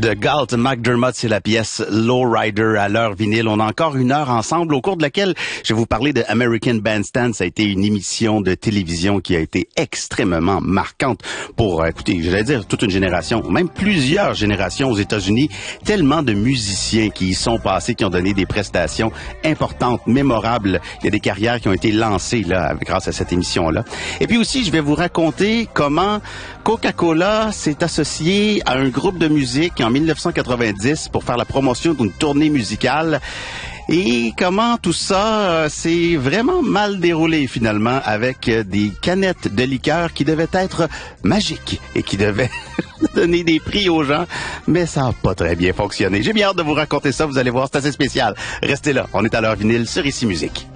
de Galt McDermott, c'est la pièce Lowrider à l'heure vinyle. On a encore une heure ensemble au cours de laquelle je vais vous parler de American Bandstand. Ça a été une émission de télévision qui a été extrêmement marquante pour, écoutez, j'allais dire toute une génération, même plusieurs générations aux États-Unis. Tellement de musiciens qui y sont passés, qui ont donné des prestations importantes, mémorables. Il y a des carrières qui ont été lancées là grâce à cette émission-là. Et puis aussi, je vais vous raconter comment Coca-Cola s'est associé à un groupe de musique en 1990 pour faire la promotion d'une tournée musicale. Et comment tout ça s'est vraiment mal déroulé finalement avec des canettes de liqueur qui devaient être magiques et qui devaient donner des prix aux gens, mais ça n'a pas très bien fonctionné. J'ai bien hâte de vous raconter ça, vous allez voir, c'est assez spécial. Restez là, on est à l'heure vinyle sur Ici Musique.